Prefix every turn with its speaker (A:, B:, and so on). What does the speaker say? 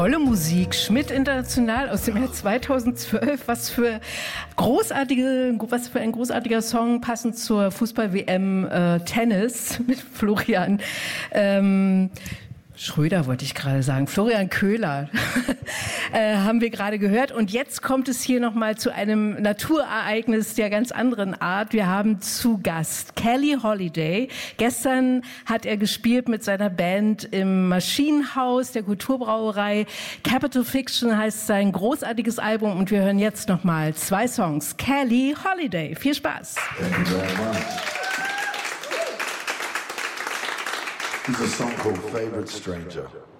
A: Tolle Musik. Schmidt International aus dem Jahr 2012. Was für ein großartiger Song, passend zur Fußball-WM Tennis mit Florian Schröder, wollte ich gerade sagen. Florian Köhler haben wir gerade gehört. Und jetzt kommt es hier nochmal zu einem Naturereignis der ganz anderen Art. Wir haben zu Gast Kelly Holiday. Gestern hat er gespielt mit seiner Band im Maschinenhaus der Kulturbrauerei. Capital Fiction heißt sein großartiges Album. Und wir hören jetzt nochmal 2 Songs. Kelly Holiday. Viel Spaß.
B: Thank you very much. This is a song called Favorite Stranger.